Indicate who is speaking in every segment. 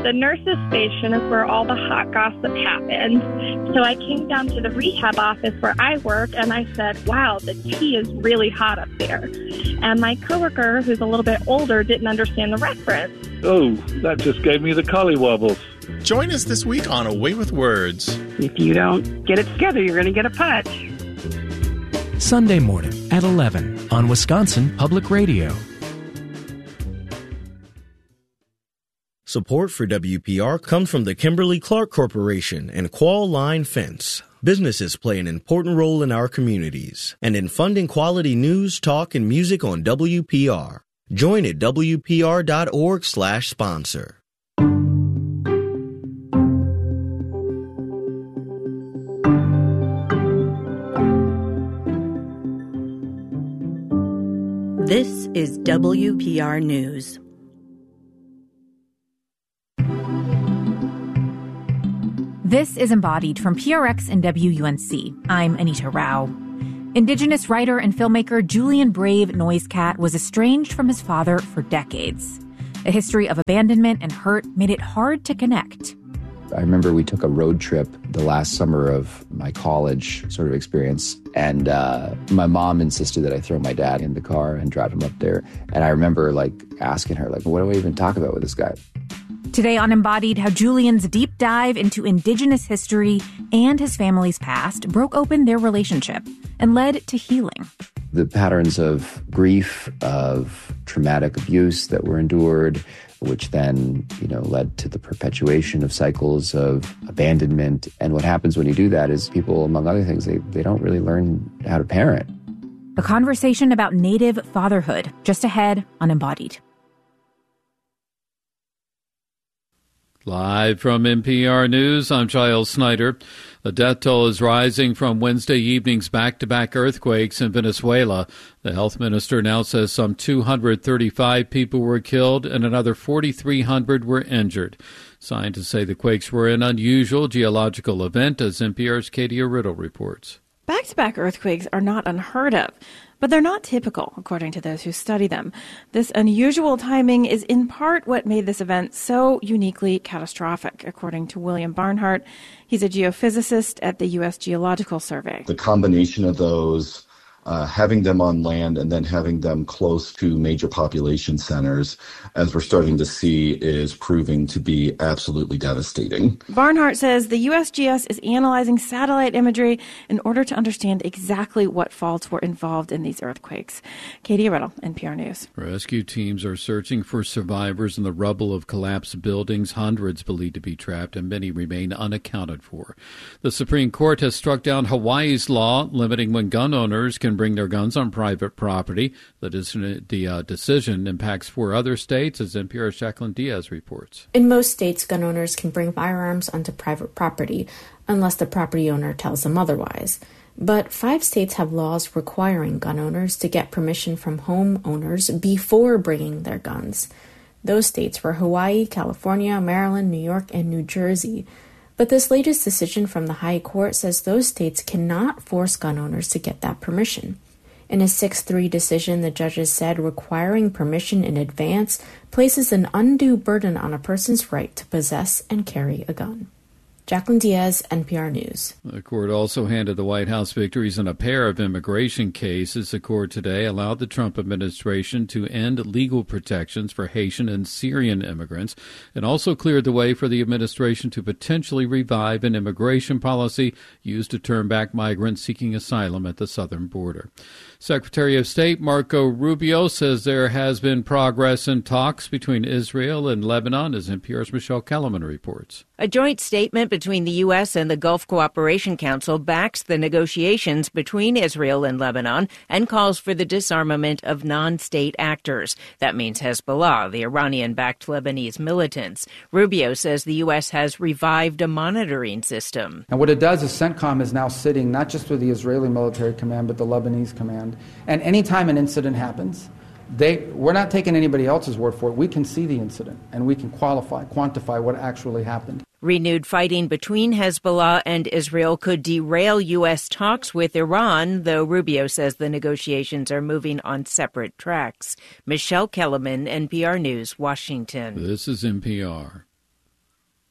Speaker 1: The nurse's station is where all the hot gossip happens. So I came down to the rehab office where I work, and I said, wow, the tea is really hot up there. And my coworker, who's a little bit older, didn't understand the reference.
Speaker 2: Oh, that just gave me the collywobbles.
Speaker 3: Join us this week on A Way with Words.
Speaker 4: If you don't get it together, you're going to get a punch.
Speaker 5: Sunday morning at 11 on Wisconsin Public Radio.
Speaker 6: Support for WPR comes from the Kimberly-Clark Corporation and Qual Line Fence. Businesses play an important role in our communities and in funding quality news, talk, and music on WPR. Join at WPR.org/sponsor.
Speaker 7: This is WPR News.
Speaker 8: This is Embodied from PRX and WUNC. I'm Anita Rao. Indigenous writer and filmmaker Julian Brave Noisecat was estranged from his father for decades. A history of abandonment and hurt made it hard to connect.
Speaker 9: I remember we took a road trip the last summer of my college sort of experience, and my mom insisted that I throw my dad in the car and drive him up there. And I remember asking her, what do I even talk about with this guy?
Speaker 8: Today on Embodied, how Julian's deep dive into Indigenous history and his family's past broke open their relationship and led to healing.
Speaker 9: The patterns of grief, of traumatic abuse that were endured, which then, led to the perpetuation of cycles of abandonment. And what happens when you do that is people, among other things, they don't really learn how to parent.
Speaker 8: A conversation about Native fatherhood, just ahead on Embodied.
Speaker 10: Live from NPR News, I'm Giles Snyder. The death toll is rising from Wednesday evening's back-to-back earthquakes in Venezuela. The health minister now says some 235 people were killed and another 4,300 were injured. Scientists say the quakes were an unusual geological event, as NPR's Katia Riddle reports.
Speaker 11: Back-to-back earthquakes are not unheard of, but they're not typical, according to those who study them. This unusual timing is in part what made this event so uniquely catastrophic, according to William Barnhart. He's a geophysicist at the U.S. Geological Survey.
Speaker 12: The combination of those, having them on land and then having them close to major population centers, as we're starting to see, is proving to be absolutely devastating.
Speaker 11: Barnhart says the USGS is analyzing satellite imagery in order to understand exactly what faults were involved in these earthquakes. Katie Riddle, NPR News.
Speaker 10: Rescue teams are searching for survivors in the rubble of collapsed buildings, hundreds believed to be trapped, and many remain unaccounted for. The Supreme Court has struck down Hawaii's law limiting when gun owners can bring their guns on private property. The decision impacts 4 other states, as NPR's Jacqueline Diaz reports.
Speaker 13: In most states, gun owners can bring firearms onto private property, unless the property owner tells them otherwise. But 5 states have laws requiring gun owners to get permission from homeowners before bringing their guns. Those states were Hawaii, California, Maryland, New York, and New Jersey. But this latest decision from the High Court says those states cannot force gun owners to get that permission. In a 6-3 decision, the judges said requiring permission in advance places an undue burden on a person's right to possess and carry a gun. Jacqueline Diaz, NPR News.
Speaker 10: The court also handed the White House victories in a pair of immigration cases. The court today allowed the Trump administration to end legal protections for Haitian and Syrian immigrants and also cleared the way for the administration to potentially revive an immigration policy used to turn back migrants seeking asylum at the southern border. Secretary of State Marco Rubio says there has been progress in talks between Israel and Lebanon, as NPR's Michelle Kellerman reports.
Speaker 14: A joint statement between the U.S. and the Gulf Cooperation Council backs the negotiations between Israel and Lebanon and calls for the disarmament of non-state actors. That means Hezbollah, the Iranian-backed Lebanese militants. Rubio says the U.S. has revived a monitoring system.
Speaker 15: And what it does is CENTCOM is now sitting not just with the Israeli military command, but the Lebanese command. And anytime an incident happens, we're not taking anybody else's word for it. We can see the incident, and we can quantify what actually happened.
Speaker 14: Renewed fighting between Hezbollah and Israel could derail U.S. talks with Iran, though Rubio says the negotiations are moving on separate tracks. Michelle Kellerman, NPR News, Washington.
Speaker 10: This is NPR.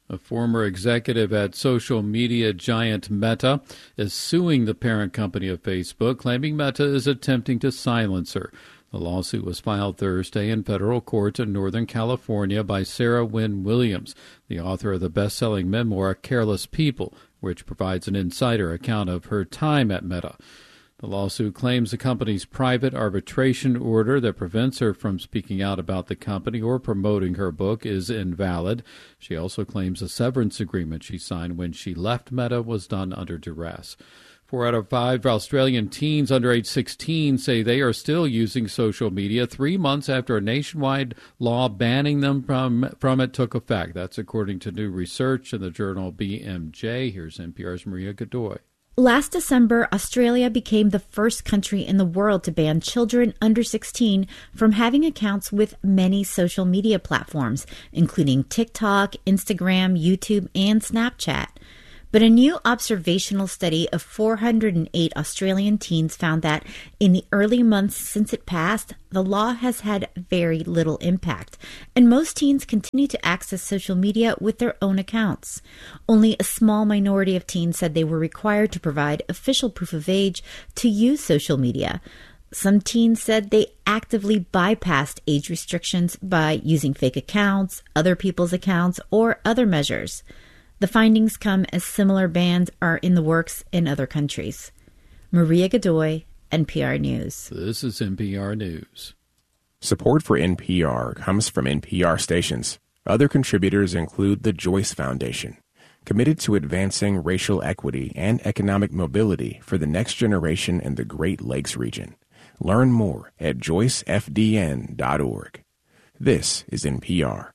Speaker 10: A former executive at social media giant Meta is suing the parent company of Facebook, claiming Meta is attempting to silence her. The lawsuit was filed Thursday in federal court in Northern California by Sarah Wynne Williams, the author of the best-selling memoir Careless People, which provides an insider account of her time at Meta. The lawsuit claims the company's private arbitration order that prevents her from speaking out about the company or promoting her book is invalid. She also claims a severance agreement she signed when she left Meta was done under duress. 4 out of 5 Australian teens under age 16 say they are still using social media 3 months after a nationwide law banning them from it took effect. That's according to new research in the journal BMJ. Here's NPR's Maria Godoy.
Speaker 16: Last December, Australia became the first country in the world to ban children under 16 from having accounts with many social media platforms, including TikTok, Instagram, YouTube, and Snapchat. But a new observational study of 408 Australian teens found that in the early months since it passed, the law has had very little impact, and most teens continue to access social media with their own accounts. Only a small minority of teens said they were required to provide official proof of age to use social media. Some teens said they actively bypassed age restrictions by using fake accounts, other people's accounts, or other measures. The findings come as similar bans are in the works in other countries. Maria Godoy, NPR News.
Speaker 10: This is NPR News.
Speaker 17: Support for NPR comes from NPR stations. Other contributors include the Joyce Foundation, committed to advancing racial equity and economic mobility for the next generation in the Great Lakes region. Learn more at joycefdn.org. This is NPR.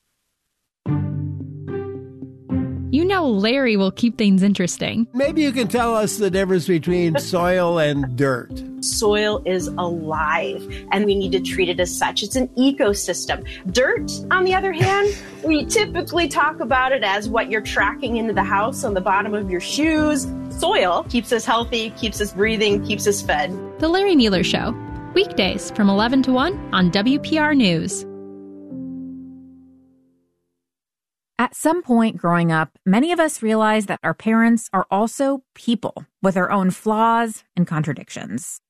Speaker 18: You know Larry will keep things interesting.
Speaker 19: Maybe you can tell us the difference between soil and dirt.
Speaker 20: Soil is alive, and we need to treat it as such. It's an ecosystem. Dirt, on the other hand, we typically talk about it as what you're tracking into the house on the bottom of your shoes. Soil keeps us healthy, keeps us breathing, keeps us fed.
Speaker 18: The Larry Nealer Show, weekdays from 11 to 1 on WPR News.
Speaker 8: At some point growing up, many of us realize that our parents are also people with their own flaws and contradictions.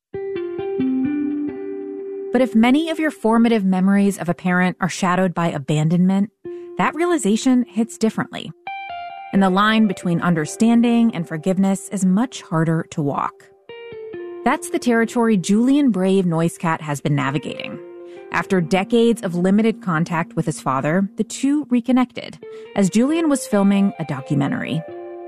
Speaker 8: But if many of your formative memories of a parent are shadowed by abandonment, that realization hits differently. And the line between understanding and forgiveness is much harder to walk. That's the territory Julian Brave Noiscat has been navigating. After decades of limited contact with his father, the two reconnected as Julian was filming a documentary.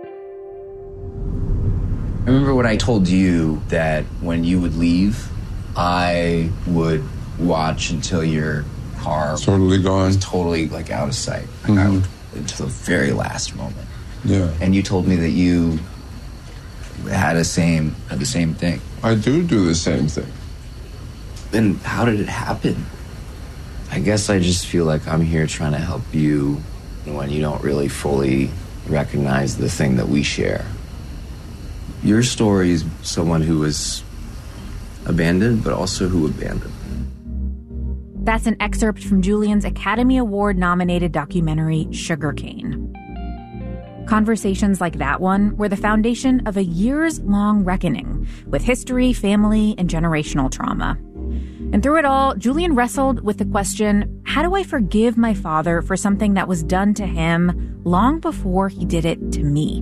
Speaker 9: I remember when I told you that when you would leave, I would watch until your car was totally like out of sight, out until the very last moment.
Speaker 21: Yeah.
Speaker 9: And you told me that you had the same thing.
Speaker 21: I do the same thing.
Speaker 9: Then how did it happen? I guess I just feel like I'm here trying to help you when you don't really fully recognize the thing that we share. Your story is someone who was abandoned, but also who abandoned.
Speaker 8: That's an excerpt from Julian's Academy Award-nominated documentary, Sugarcane. Conversations like that one were the foundation of a years-long reckoning with history, family, and generational trauma. And through it all, Julian wrestled with the question, how do I forgive my father for something that was done to him long before he did it to me?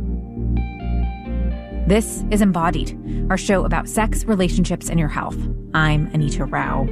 Speaker 8: This is Embodied, our show about sex, relationships, and your health. I'm Anita Rao.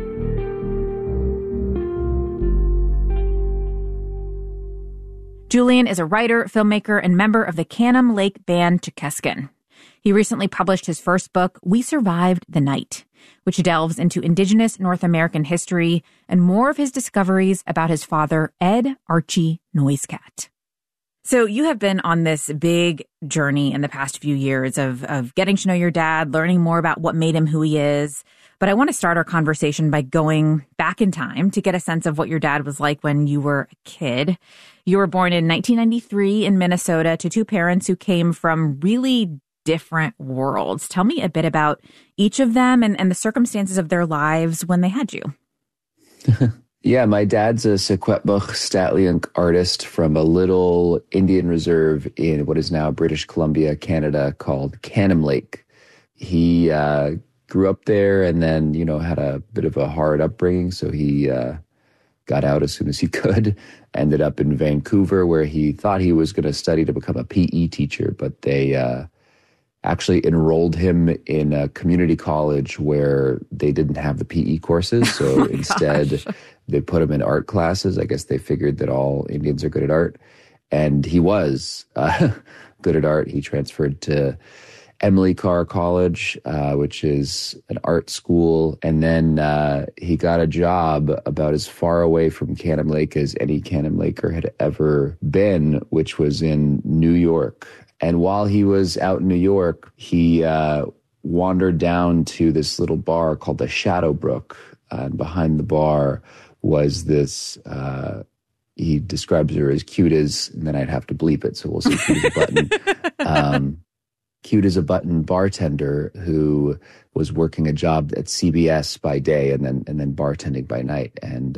Speaker 8: Julian is a writer, filmmaker, and member of the Canham Lake band Chukeskin. He recently published his first book, We Survived the Night, which delves into Indigenous North American history and more of his discoveries about his father, Ed Archie Noiscat. So you have been on this big journey in the past few years of getting to know your dad, learning more about what made him who he is. But I want to start our conversation by going back in time to get a sense of what your dad was like when you were a kid. You were born in 1993 in Minnesota to two parents who came from really different worlds. Tell me a bit about each of them and the circumstances of their lives when they had you.
Speaker 9: Yeah, my dad's a Secwepemc St'át'imc artist from a little Indian reserve in what is now British Columbia, Canada, called Cannon Lake. He grew up there and then, had a bit of a hard upbringing, so he got out as soon as he could, ended up in Vancouver where he thought he was going to study to become a PE teacher, but they actually enrolled him in a community college where they didn't have the PE courses. So instead, they put him in art classes. I guess they figured that all Indians are good at art. And he was good at art. He transferred to Emily Carr College, which is an art school. And then he got a job about as far away from Cannon Lake as any Cannon Laker had ever been, which was in New York. And while he was out in New York, he wandered down to this little bar called the Shadowbrook. And behind the bar was this, he describes her as cute as, and then I'd have to bleep it, so we'll see cute as a button. Cute as a button bartender who was working a job at CBS by day and then bartending by night. And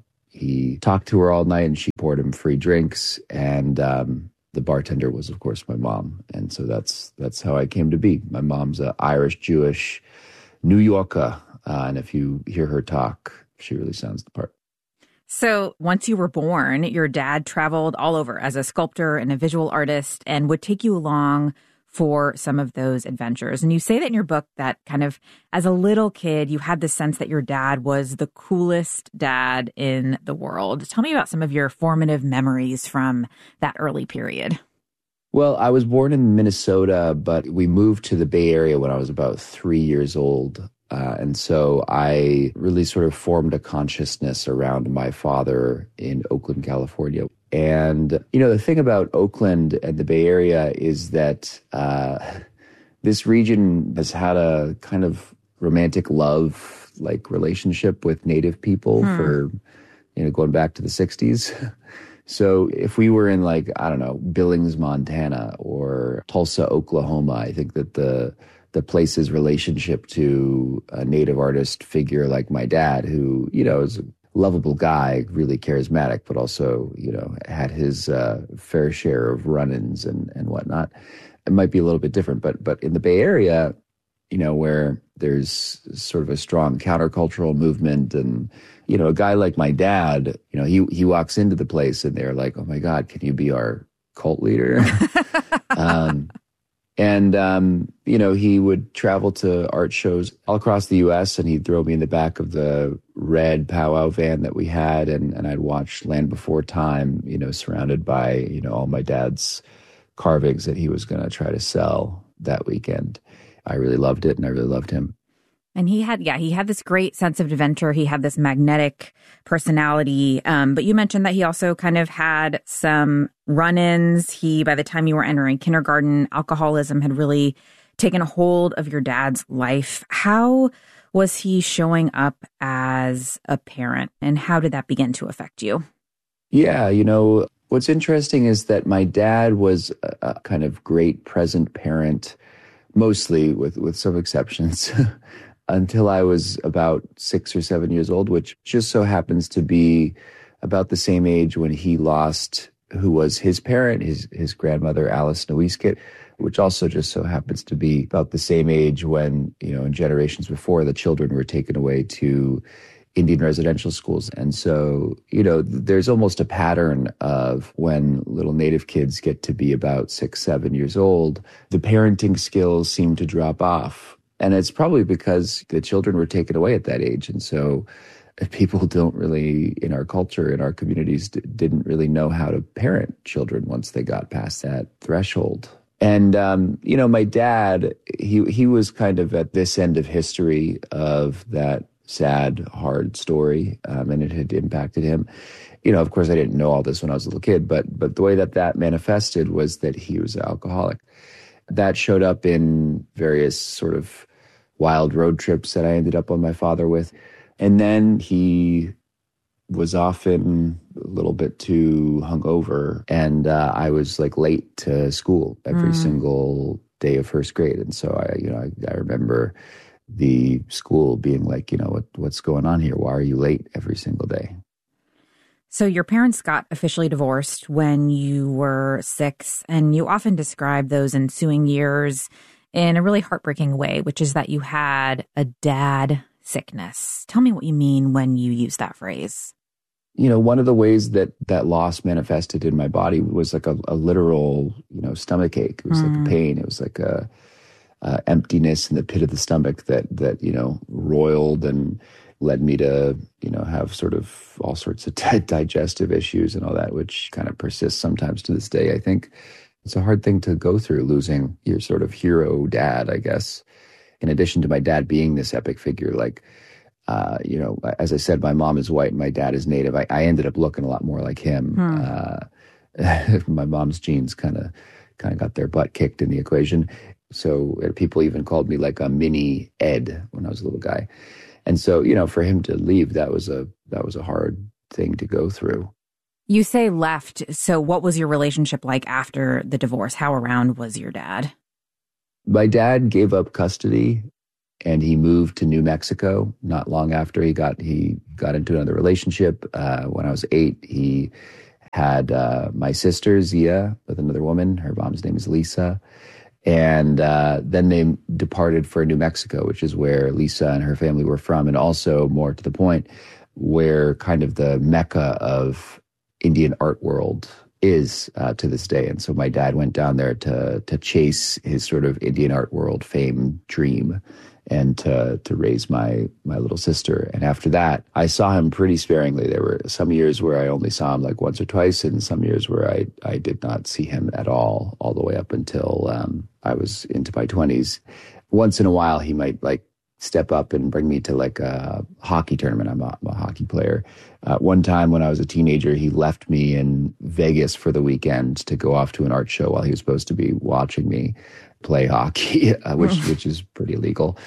Speaker 9: he talked to her all night and she poured him free drinks. And the bartender was, of course, my mom. And so that's how I came to be. My mom's an Irish-Jewish New Yorker. And if you hear her talk, she really sounds the part.
Speaker 8: So once you were born, your dad traveled all over as a sculptor and a visual artist and would take you along for some of those adventures. And you say that in your book that kind of as a little kid, you had the sense that your dad was the coolest dad in the world. Tell me about some of your formative memories from that early period.
Speaker 9: Well, I was born in Minnesota, but we moved to the Bay Area when I was about 3 years old. And so I really sort of formed a consciousness around my father in Oakland, California. And, the thing about Oakland and the Bay Area is that this region has had a kind of romantic love-like relationship with Native people for, going back to the 60s. So if we were in Billings, Montana or Tulsa, Oklahoma, I think that the place's relationship to a Native artist figure like my dad, who, is a lovable guy, really charismatic, but also, had his fair share of run-ins and whatnot. It might be a little bit different, but in the Bay Area, where there's sort of a strong countercultural movement and, a guy like my dad, he walks into the place and they're like, oh my God, can you be our cult leader? He would travel to art shows all across the U.S. and he'd throw me in the back of the red powwow van that we had. And I'd watch Land Before Time, surrounded by, all my dad's carvings that he was going to try to sell that weekend. I really loved it and I really loved him.
Speaker 8: And he had this great sense of adventure. He had this magnetic personality. But you mentioned that he also kind of had some run-ins. By the time you were entering kindergarten, alcoholism had really taken a hold of your dad's life. How was he showing up as a parent and how did that begin to affect you?
Speaker 9: Yeah, what's interesting is that my dad was a kind of great present parent, mostly with some exceptions. Until I was about 6 or 7 years old, which just so happens to be about the same age when he lost who was his parent, his grandmother, Alice Nowiskit, which also just so happens to be about the same age when, in generations before, the children were taken away to Indian residential schools. And so, there's almost a pattern of when little Native kids get to be about 6, 7 years old, the parenting skills seem to drop off. And it's probably because the children were taken away at that age. And so people don't really, in our culture, in our communities, didn't really know how to parent children once they got past that threshold. And, my dad, he was kind of at this end of history of that sad, hard story, and it had impacted him. Of course, I didn't know all this when I was a little kid, but the way that manifested was that he was an alcoholic. That showed up in various sort of wild road trips that I ended up on my father with. And then he was often a little bit too hungover. And I was late to school every single day of first grade. And so I remember the school being like, what's going on here? Why are you late every single day?
Speaker 8: So your parents got officially divorced when you were 6, and you often describe those ensuing years in a really heartbreaking way, which is that you had a dad sickness. Tell me what you mean when you use that phrase.
Speaker 9: One of the ways that loss manifested in my body was like a literal, stomach ache. It was like a pain. It was like a emptiness in the pit of the stomach that roiled and led me to, have sort of all sorts of digestive issues and all that, which kind of persists sometimes to this day. I think it's a hard thing to go through, losing your sort of hero dad, I guess. In addition to my dad being this epic figure, as I said, my mom is white and my dad is Native. I ended up looking a lot more like him. My mom's genes kind of got their butt kicked in the equation. So people even called me like a mini Ed when I was a little guy. And so, for him to leave, that was a hard thing to go through.
Speaker 8: You say left. So what was your relationship like after the divorce? How around was your dad?
Speaker 9: My dad gave up custody and he moved to New Mexico not long after he got into another relationship. When I was 8, he had my sister, Zia, with another woman. Her mom's name is Lisa. And then they departed for New Mexico, which is where Lisa and her family were from, and also, more to the point, where kind of the mecca of Indian art world is to this day. And so my dad went down there to chase his sort of Indian art world fame dream and to raise my little sister. And after that, I saw him pretty sparingly. There were some years where I only saw him like once or twice, and some years where I did not see him at all the way up until I was into my 20s. Once in a while, he might step up and bring me to like a hockey tournament. I'm a hockey player. One time when I was a teenager, he left me in Vegas for the weekend to go off to an art show while he was supposed to be watching me play hockey, which is pretty illegal.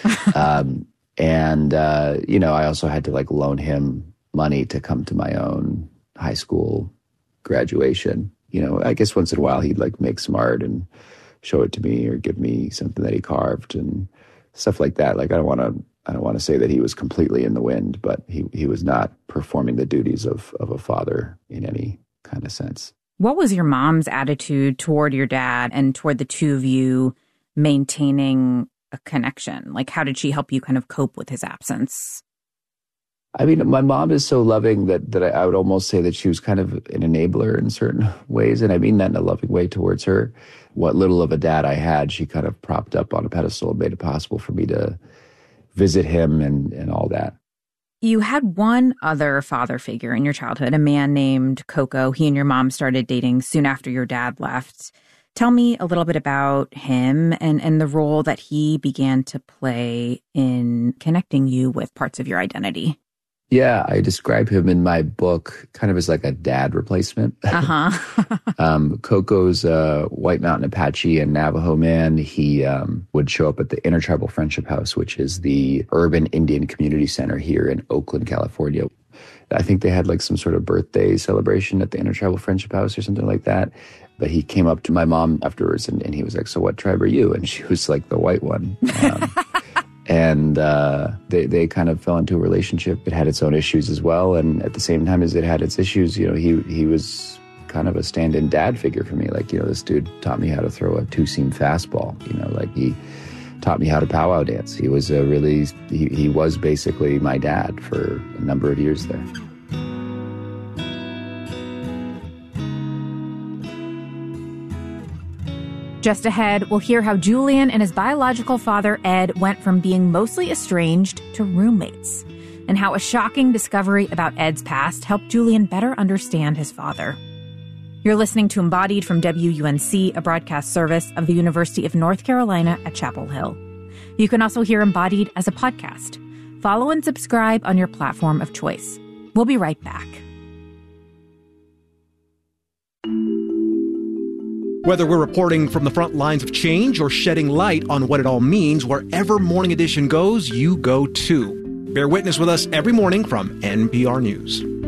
Speaker 9: I also had to loan him money to come to my own high school graduation. I guess once in a while he'd make some art and show it to me or give me something that he carved and stuff like that. I don't want to say that he was completely in the wind, but he was not performing the duties of a father in any kind of sense.
Speaker 8: What was your mom's attitude toward your dad and toward the two of you maintaining a connection? How did she help you kind of cope with his absence?
Speaker 9: I mean, my mom is so loving that I would almost say that she was kind of an enabler in certain ways. And I mean that in a loving way towards her. What little of a dad I had, she kind of propped up on a pedestal and made it possible for me to visit him and all that.
Speaker 8: You had one other father figure in your childhood, a man named Coco. He and your mom started dating soon after your dad left. Tell me a little bit about him and the role that he began to play in connecting you with parts of your identity.
Speaker 9: Yeah, I describe him in my book kind of as like a dad replacement. Coco's a White Mountain Apache and Navajo man. He would show up at the Intertribal Friendship House, which is the urban Indian community center here in Oakland, California. I think they had some sort of birthday celebration at the Intertribal Friendship House or something like that. But he came up to my mom afterwards and he was like, "So what tribe are you?" And she was like, "The white one." And they kind of fell into a relationship. It had its own issues as well. And at the same time as it had its issues, he was kind of a stand-in dad figure for me. This dude taught me how to throw a two-seam fastball. He taught me how to powwow dance. He was he was basically my dad for a number of years there.
Speaker 8: Just ahead, we'll hear how Julian and his biological father, Ed, went from being mostly estranged to roommates, and how a shocking discovery about Ed's past helped Julian better understand his father. You're listening to Embodied from WUNC, a broadcast service of the University of North Carolina at Chapel Hill. You can also hear Embodied as a podcast. Follow and subscribe on your platform of choice. We'll be right back.
Speaker 1: Whether we're reporting from the front lines of change or shedding light on what it all means, wherever Morning Edition goes, you go too. Bear witness with us every morning from NPR News.